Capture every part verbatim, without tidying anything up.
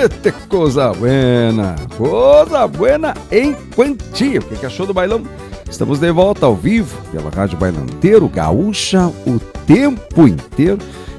Olha, coisa buena, coisa buena em quantia. O que achou do bailão? Estamos de volta ao vivo pela Rádio Bailanteiro Gaúcha o tempo inteiro,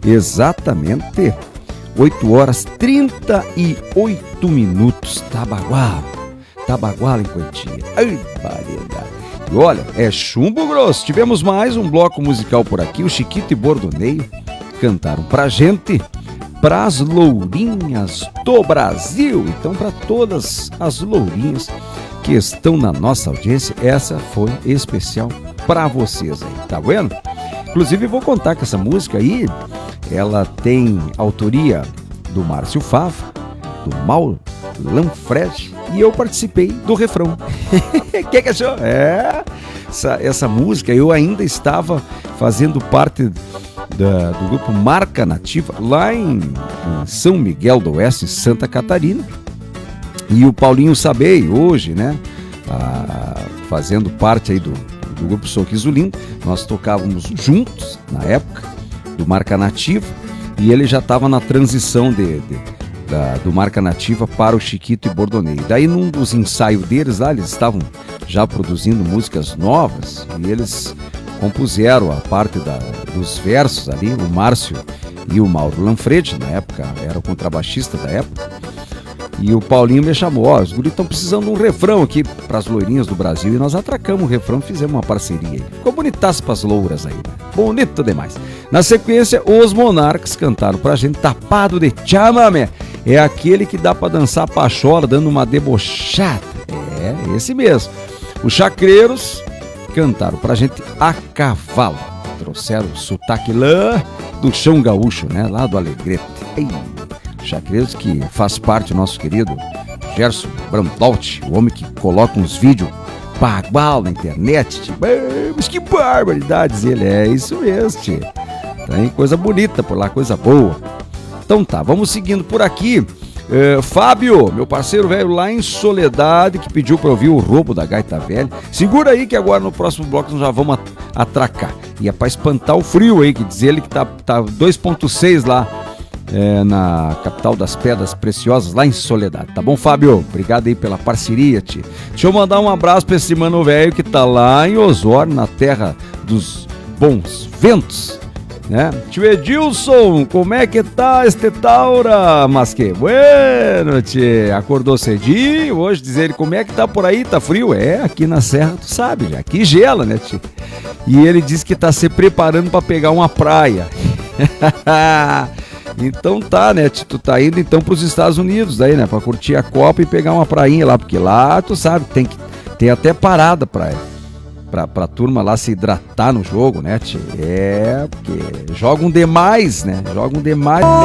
exatamente oito horas e trinta e oito minutos. Tabagual, Tabagual em quantia. Ai, variedade. E olha, é chumbo grosso. Tivemos mais um bloco musical por aqui. O Chiquito e Bordoneio cantaram pra gente, pras lourinhas do Brasil. Então, para todas as lourinhas que estão na nossa audiência, essa foi especial para vocês aí, tá vendo? Inclusive, vou contar que essa música aí, ela tem autoria do Márcio Fava, do Mauro Lanfred, e eu participei do refrão. O que, que achou? É, essa, essa música eu ainda estava fazendo parte da, do grupo Marca Nativa, lá em, em São Miguel do Oeste, Santa Catarina. E o Paulinho Sabei, hoje, né, a, fazendo parte aí do, do grupo Sorriso Lindo, nós tocávamos juntos, na época, do Marca Nativa, e ele já estava na transição de, de, da, do Marca Nativa para o Chiquito e Bordoneio. Daí, num dos ensaios deles lá, eles estavam já produzindo músicas novas, e eles compuseram a parte da, dos versos ali, o Márcio e o Mauro Lanfred, na época, era o contrabaixista da época. E o Paulinho me chamou, ó, os guris estão precisando de um refrão aqui para as loirinhas do Brasil. E nós atracamos o refrão e fizemos uma parceria aí. Ficou bonitaço para as louras aí, né? Bonito demais. Na sequência, os Monarcas cantaram pra gente Tapado de Chamamé. É aquele que dá para dançar pachola, dando uma debochada. É, esse mesmo. Os Chacreiros cantaram pra gente A Cavalo. Trouxeram o sotaque lá do chão gaúcho, né? Lá do Alegrete. Ei, Chacreiros, que faz parte do nosso querido Gerson Brandolt, o homem que coloca uns vídeos bagual na internet, tipo, mas que barbaridades ele é, isso mesmo, tio. Tem coisa bonita por lá, coisa boa. Então tá, vamos seguindo por aqui. Uh, Fábio, meu parceiro velho lá em Soledade, que pediu para ouvir o Roubo da Gaita Velha. Segura aí que agora no próximo bloco nós já vamos atracar. E é para espantar o frio aí, que diz ele que tá, tá dois ponto seis lá. É, na capital das pedras preciosas, lá em Soledade. Tá bom, Fábio? Obrigado aí pela parceria, tio. Deixa eu mandar um abraço pra esse mano velho que tá lá em Osório, na terra dos bons ventos, né? Tio Edilson, como é que tá este taura? Mas que bueno, tio. Acordou cedinho hoje, diz ele, como é que tá por aí? Tá frio? É, aqui na serra, tu sabe, já. Aqui gela, né, tio? E ele disse que tá se preparando pra pegar uma praia. Então tá, né? Tu tá indo então pros Estados Unidos daí, né? Pra curtir a Copa e pegar uma prainha lá, porque lá, tu sabe, tem, que, tem até parada pra, pra, pra turma lá se hidratar no jogo, né, tio? É, porque jogam demais, né? Jogam demais.